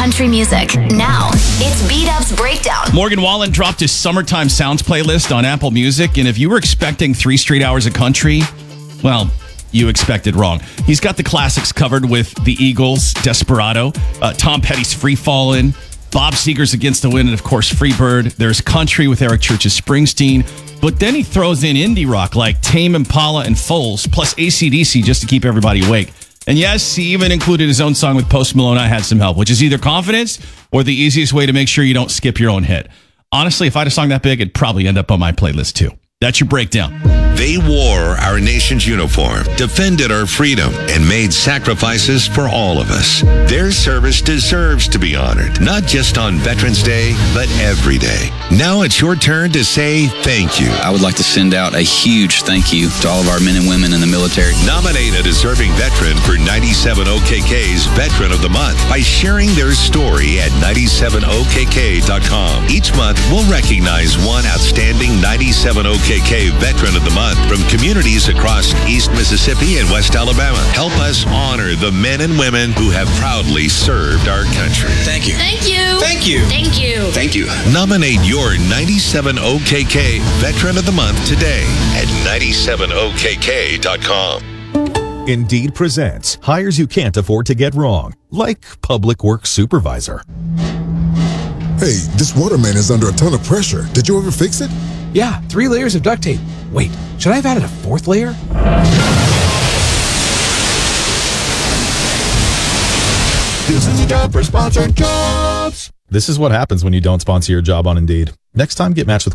country music. Now, it's B-Dub's Breakdown. Morgan Wallen dropped his Summertime Sounds playlist on Apple Music, and if you were expecting 3 straight hours of country, well, you expected wrong. He's got the classics covered with the Eagles, Desperado, Tom Petty's Free Fallin', Bob Seger's Against the Wind, and of course, Freebird. There's country with Eric Church's Springsteen, but then he throws in indie rock like Tame Impala and Foals, plus AC/DC just to keep everybody awake. And yes, he even included his own song with Post Malone, I Had Some Help, which is either confidence or the easiest way to make sure you don't skip your own hit. Honestly, if I had a song that big, it'd probably end up on my playlist too. That's your breakdown. They wore our nation's uniform, defended our freedom, and made sacrifices for all of us. Their service deserves to be honored, not just on Veterans Day, but every day. Now it's your turn to say thank you. I would like to send out a huge thank you to all of our men and women in the military. Nominate a deserving veteran for 97OKK's Veteran of the Month by sharing their story at 97OKK.com. Each month, we'll recognize one outstanding 97OKK Veteran of the Month from communities across East Mississippi and West Alabama. Help us honor the men and women who have proudly served our country. Thank you. Thank you. Thank you. Thank you. Thank you. Nominate your 97OKK Veteran of the Month today at 97OKK.com. Indeed presents hires you can't afford to get wrong, like public works supervisor. Hey, this waterman is under a ton of pressure. Did you ever fix it? Yeah, 3 layers of duct tape. Wait, should I have added a 4th layer? This is a job for sponsored jobs. This is what happens when you don't sponsor your job on Indeed. Next time, get matched with